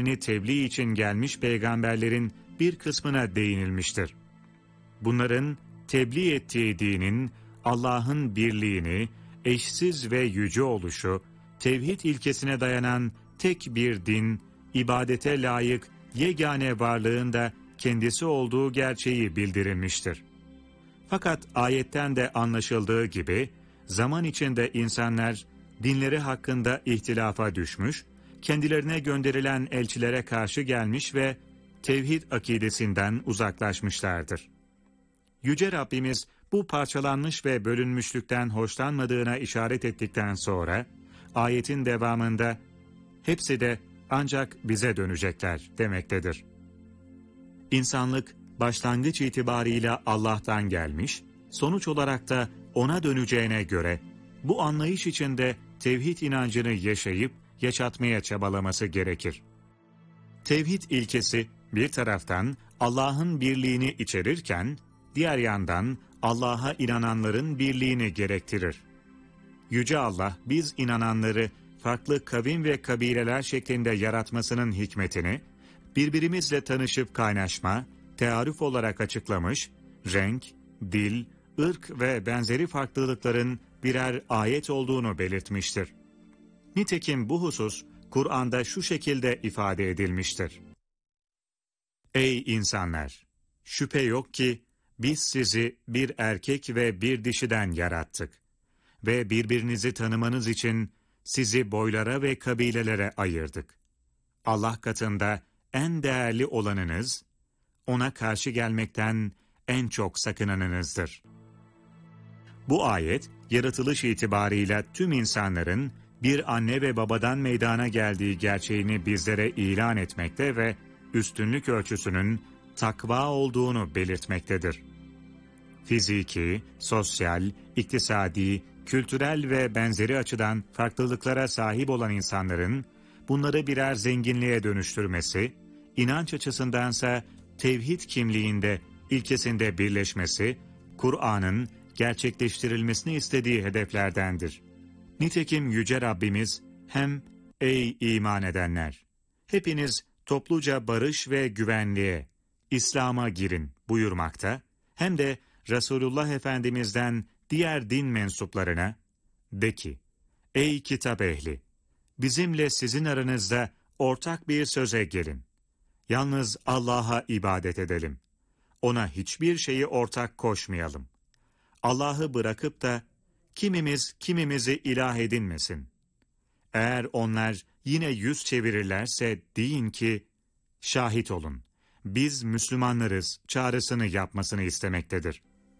dinlerini tebliğ için gelmiş peygamberlerin bir kısmına değinilmiştir. Bunların tebliğ ettiği dinin Allah'ın birliğini, eşsiz ve yüce oluşu, tevhid ilkesine dayanan tek bir din, ibadete layık yegane varlığın da kendisi olduğu gerçeği bildirilmiştir. Fakat ayetten de anlaşıldığı gibi zaman içinde insanlar dinleri hakkında ihtilafa düşmüş, kendilerine gönderilen elçilere karşı gelmiş ve tevhid akidesinden uzaklaşmışlardır. Yüce Rabbimiz bu parçalanmış ve bölünmüşlükten hoşlanmadığına işaret ettikten sonra ayetin devamında hepsi de ancak bize dönecekler demektedir. İnsanlık başlangıç itibarıyla Allah'tan gelmiş, sonuç olarak da ona döneceğine göre bu anlayış içinde tevhid inancını yaşayıp yaşatmaya çabalaması gerekir. Tevhid ilkesi bir taraftan Allah'ın birliğini içerirken, diğer yandan Allah'a inananların birliğini gerektirir. Yüce Allah biz inananları farklı kavim ve kabileler şeklinde yaratmasının hikmetini, birbirimizle tanışıp kaynaşma, tearruf olarak açıklamış, renk, dil, ırk ve benzeri farklılıkların birer ayet olduğunu belirtmiştir. Nitekim bu husus Kur'an'da şu şekilde ifade edilmiştir. Ey insanlar! Şüphe yok ki biz sizi bir erkek ve bir dişiden yarattık ve birbirinizi tanımanız için sizi boylara ve kabilelere ayırdık. Allah katında en değerli olanınız, ona karşı gelmekten en çok sakınanınızdır. Bu ayet, yaratılış itibarıyla tüm insanların bir anne ve babadan meydana geldiği gerçeğini bizlere ilan etmekte ve üstünlük ölçüsünün takva olduğunu belirtmektedir. Fiziki, sosyal, iktisadi, kültürel ve benzeri açıdan farklılıklara sahip olan insanların bunları birer zenginliğe dönüştürmesi, inanç açısındansa tevhid kimliğinde, ilkesinde birleşmesi, Kur'an'ın gerçekleştirilmesini istediği hedeflerdendir. Nitekim Yüce Rabbimiz hem ''Ey iman edenler! Hepiniz topluca barış ve güvenliğe, İslam'a girin'' buyurmakta, hem de Resulullah Efendimiz'den diğer din mensuplarına de ki, ''Ey kitap ehli! Bizimle sizin aranızda ortak bir söze gelin. Yalnız Allah'a ibadet edelim. Ona hiçbir şeyi ortak koşmayalım. Allah'ı bırakıp da kimimiz kimimizi ilah edinmesin. Eğer onlar yine yüz çevirirlerse deyin ki, şahit olun, biz Müslümanlarız çağrısını yapmasını istemektedir.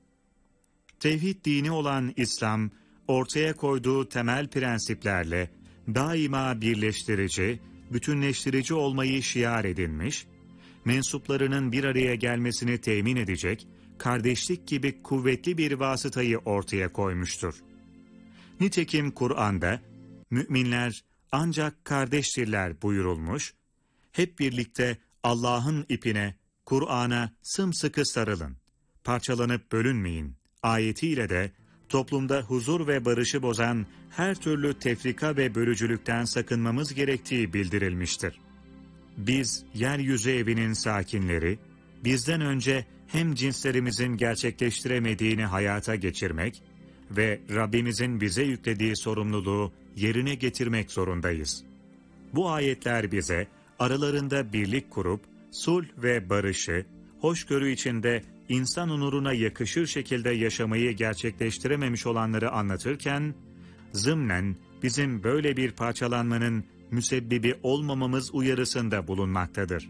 Tevhid dini olan İslam, ortaya koyduğu temel prensiplerle daima birleştirici, bütünleştirici olmayı şiar edinmiş, mensuplarının bir araya gelmesini temin edecek, kardeşlik gibi kuvvetli bir vasıtayı ortaya koymuştur. Nitekim Kur'an'da, müminler ancak kardeştirler buyurulmuş, hep birlikte Allah'ın ipine, Kur'an'a sımsıkı sarılın, parçalanıp bölünmeyin ayetiyle de toplumda huzur ve barışı bozan her türlü tefrika ve bölücülükten sakınmamız gerektiği bildirilmiştir. Biz yeryüzü evinin sakinleri, bizden önce hem cinslerimizin gerçekleştiremediğini hayata geçirmek ve Rabbimizin bize yüklediği sorumluluğu yerine getirmek zorundayız. Bu ayetler bize aralarında birlik kurup sulh ve barışı, hoşgörü içinde insan onuruna yakışır şekilde yaşamayı gerçekleştirememiş olanları anlatırken, zımnen bizim böyle bir parçalanmanın müsebbibi olmamamız uyarısında bulunmaktadır.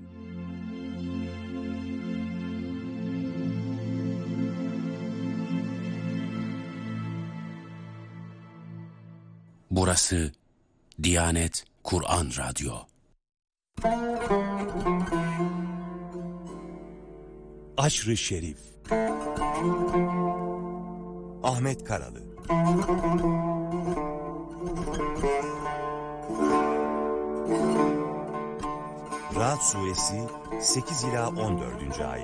Burası Diyanet Kur'an Radyo. Aşr-ı Şerif Ahmet Karalı. Ra'd Suresi 8 ila 14. ayet.